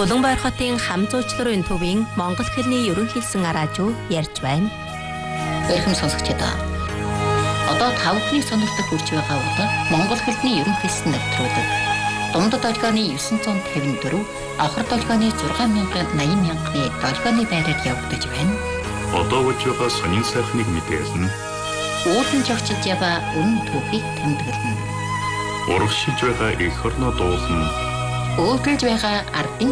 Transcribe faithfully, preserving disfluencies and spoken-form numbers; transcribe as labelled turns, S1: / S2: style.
S1: Улаанбаяр хотын хам зуучларын төвийн монгол хэлний ерөнхий хэлсэн араажуу ярьж байна.
S2: Эрхэм сонсогчдоо. Одоо тав хүний сонирхолтой хүрч байгаа удаа монгол хэлний ерөнхий хэлсэн нэвтрүүлэг. Дундад долгионы дев'ять п'ятьдесят четыре, авхар долгионы шесть thousand eighty мянганы долгионы байраар явагдаж байна.
S3: Одоо болж байгаа сонин сайхныг мэдээлнэ.
S2: Уулын жогчилж яваа өмнө түүхийг тэмдэглэнэ.
S3: Урагшилж байгаа эх орноо дуулна.
S2: Өөдрөж байгаа ардын